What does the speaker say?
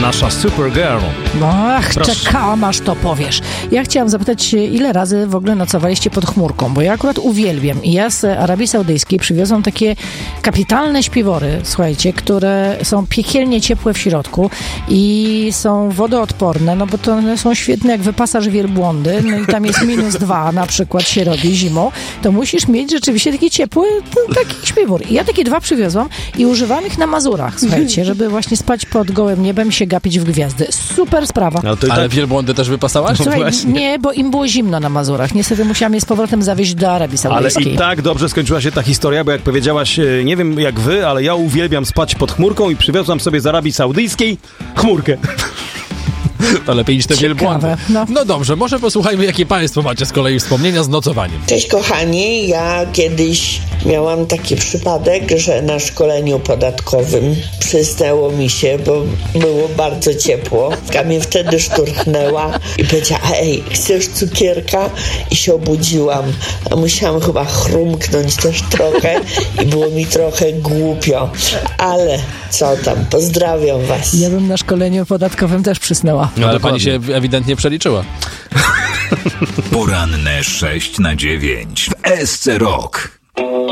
nasza Supergirl. Ach, czekałam, aż to powiesz. Ja chciałam zapytać, ile razy w ogóle nocowaliście pod chmurką, bo ja akurat uwielbiam i ja z Arabii Saudyjskiej przywiozłam takie kapitalne śpiwory, słuchajcie, które są piekielnie ciepłe w środku i są wodoodporne, no bo to one są świetne, jak wypasasz wielbłądy, no i tam jest -2 na przykład się robi zimą, to musisz mieć rzeczywiście taki ciepły, taki śpiwór. I ja takie 2 przywiozłam i używam ich na Mazurach, słuchajcie, żeby właśnie spać pod gołym niebem i się gapić w gwiazdy. Super sprawa. Ale wielbłądy też wypasałaś? Słuchaj, nie, bo im było zimno na Mazurach. Niestety musiałam je z powrotem zawieźć do Arabii Saudyjskiej. Ale i tak dobrze skończyła się ta historia, bo jak powiedziałaś, nie wiem jak wy, ale ja uwielbiam spać pod chmurką i przywiozłam sobie z Arabii Saudyjskiej chmurkę. To lepiej niż te wielbłądy. No. No dobrze, może posłuchajmy, jakie państwo macie z kolei wspomnienia z nocowaniem. Cześć kochani, ja kiedyś miałam taki przypadek, że na szkoleniu podatkowym przysnęło mi się, bo było bardzo ciepło. Ka mnie wtedy szturchnęła i powiedziała: ej, chcesz cukierka? I się obudziłam. A musiałam chyba chrumknąć też trochę i było mi trochę głupio. Ale co tam, pozdrawiam was. Ja bym na szkoleniu podatkowym też przysnęła. No, ale pani się ewidentnie przeliczyła. Poranne 6 na 9 w SC Rock.